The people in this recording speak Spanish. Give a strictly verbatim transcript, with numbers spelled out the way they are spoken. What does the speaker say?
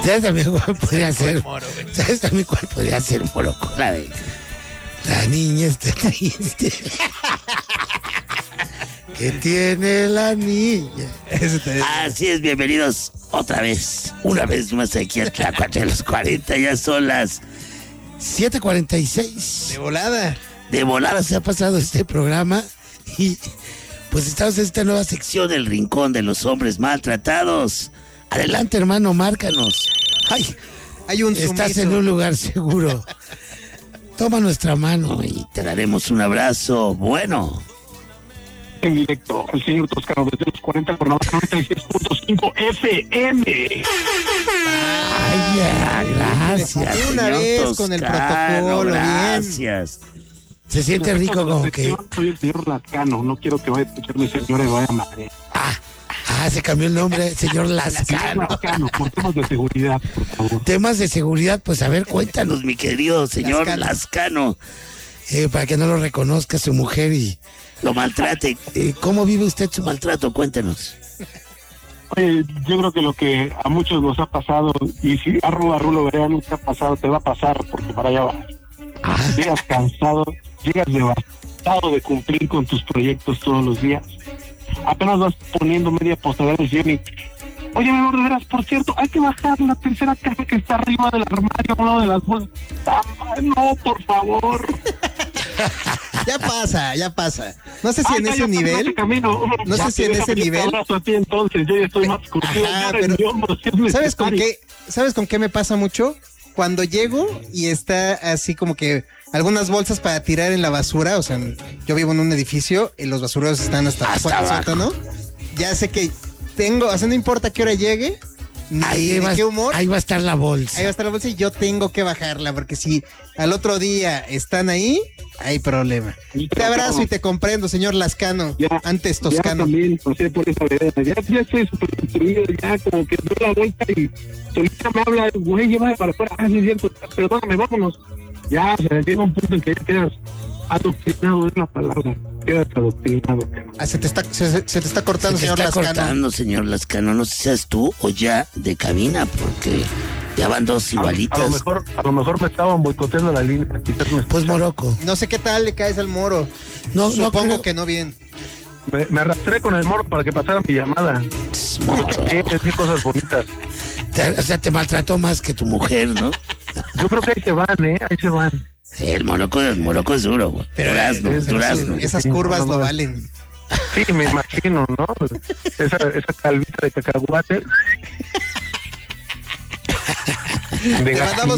¿Sabes también cuál podría ser? Moro, ¿Sabes también cuál podría ser, Moroco? La de... La niña está triste. ¿Qué tiene la niña? Así es, bienvenidos otra vez, una vez más aquí a Tlacuache de los cuarenta. Ya son las siete cuarenta y seis. De volada. De volada se ha pasado este programa y pues estamos en esta nueva sección del Rincón de los Hombres Maltratados. Adelante, hermano, márcanos. Ay, hay un estás sumiso. En un lugar seguro. Toma nuestra mano y te daremos un abrazo. Bueno. En directo, el señor Toscano desde los cuarenta por noventa y seis punto cinco F M. Ay, ya, gracias. Una señor vez Toscano, con el protocolo, gracias. Bien. Se siente rico como que... Soy el señor Lascano, no quiero que vaya a escuchar mi señora y vaya a madre. Ah, ah, se cambió el nombre, señor Lascano. Lascano, por temas de seguridad, por favor. Temas de seguridad, pues a ver, cuéntanos, mi querido señor Lascano, Lascano eh, para que no lo reconozca su mujer y lo maltrate. Eh, ¿Cómo vive usted su maltrato? Cuéntanos. Oye, yo creo que lo que a muchos nos ha pasado, y si a Rulo, a Rulo Berea nunca ha pasado, te va a pasar, porque para allá vas. Ah. Llegas cansado, llegas devastado de cumplir con tus proyectos todos los días. Apenas vas poniendo media postada de Jenny. Oye, mi amor, de veras, por cierto, hay que bajar la tercera caja que está arriba del armario, uno de las bolsas. No, por favor. Ya pasa, ya pasa. No sé si Ay, en ese nivel. Camino. No sé si en ese nivel. A ti, entonces, yo ya estoy más curtido. Ajá, pero, si ¿sabes con qué? ¿Sabes con qué me pasa mucho? Cuando llego y está así como que algunas bolsas para tirar en la basura, o sea, yo vivo en un edificio y los basureros están hasta, hasta el sótano. Ya sé que tengo, o sea, no importa qué hora llegue, ahí va, qué humor, ahí va a estar la bolsa. Ahí va a estar la bolsa y yo tengo que bajarla, porque si al otro día están ahí, hay problema. Te abrazo y te comprendo, señor Lascano, ya, antes Toscano. Ya también pasé por esa vereda, ya, ya estoy súper destruido, ya como que doy la vuelta y solita me habla, güey, llévame para afuera, ah, sí es cierto, perdóname, vámonos. Ya, o sea, llega un punto en que ya quedas adoctrinado, es la palabra, quedas adoctrinado. Ah, se te está, se, se te está cortando, se te señor está Lascano. cortando, señor Lascano, no sé si seas tú o ya de cabina, porque ya van dos igualitas. A, a lo mejor, a lo mejor me estaban boicoteando la línea. Pues Moroco. No sé qué tal le caes al Moro. No, Supongo no que no bien. Me, me arrastré con el Moro para que pasara mi llamada. Qué, qué cosas bonitas. Te, o sea, te maltrató más que tu mujer, ¿no? Yo creo que ahí se van, ¿eh? Ahí se van. Sí, el Moroco, el Moroco es duro, güey. Pero durazno, es, durazno. Esas curvas no, no, no valen. Sí, me imagino, ¿no? Esa, esa calvita de cacahuate. Te mandamos